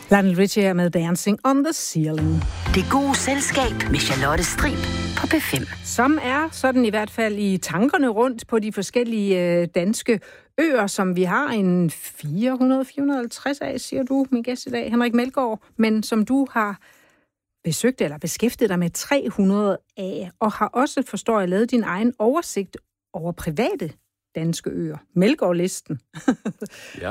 Lionel Richie her med Dancing on the Ceiling. Det gode selskab med Charlotte Strib på P5. Som er sådan i hvert fald i tankerne rundt på de forskellige danske øer, som vi har en 400-450 af, siger du, min gæst i dag, Henrik Melgaard, men som du har besøgt eller beskæftiget dig med 300 af, og har også, forstår jeg, lavet din egen oversigt over private danske øer. Melgaard-listen. Ja.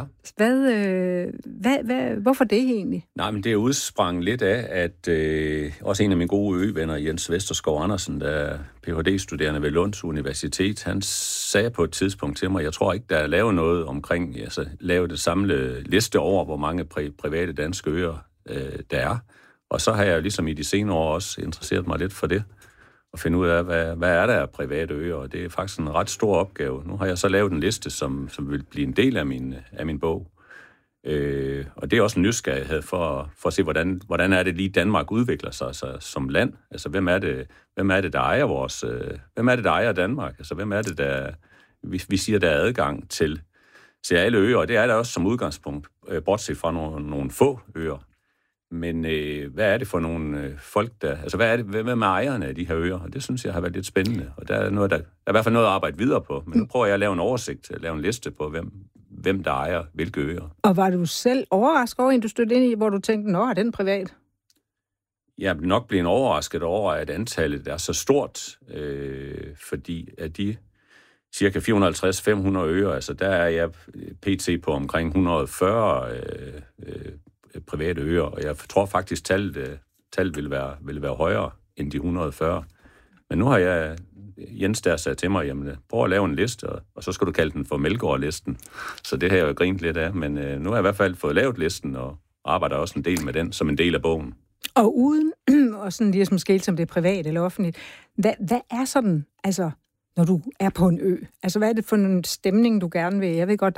Hvorfor det egentlig? Nej, men det udsprang lidt af, at også en af mine gode øvenner, Jens Vesterskov Andersen, der er Ph.D.-studerende ved Lunds Universitet, han sagde på et tidspunkt til mig, jeg tror ikke, der er lavet noget omkring, altså lavet det samlede liste over, hvor mange private danske øer der er. Og så har jeg ligesom i de senere år også interesseret mig lidt for det, og finde ud af, hvad er der af private øer, og det er faktisk en ret stor opgave. Nu har jeg så lavet en liste, som vil blive en del af min bog. Og det er også en nysgerrighed for at se, hvordan er det lige Danmark udvikler sig som land. Altså, hvem er det, der ejer hvem er det, der ejer Danmark? Altså, hvem er det, der vi siger, der er adgang til alle øer, og det er der også som udgangspunkt, bortset fra nogle få øer. Men hvad er det for nogle folk, der... Altså, hvem er ejerne af de her øer? Og det synes jeg har været lidt spændende. Og der er i hvert fald noget at arbejde videre på. Men nu prøver jeg at lave en oversigt, at lave en liste på, hvem der ejer hvilke øer. Og var du selv overrasket over en, du stødte ind i, hvor du tænkte, nå, er den privat? Jeg er nok blevet overrasket over, at antallet er så stort, fordi at de cirka 450-500 øer, altså der er jeg pt. På omkring 140 private øer, og jeg tror faktisk, tallet vil være højere end de 140. Men nu har Jens der sagt til mig, jamen prøv at lave en liste, og så skal du kalde den for Melgaard-listen. Så det har jeg jo grint lidt af, men nu har jeg i hvert fald fået lavet listen, og arbejder også en del med den, som en del af bogen. Og uden, og sådan lige som skælt som det er privat eller offentligt, hvad er sådan, altså, når du er på en ø? Altså, hvad er det for en stemning, du gerne vil? Jeg ved godt,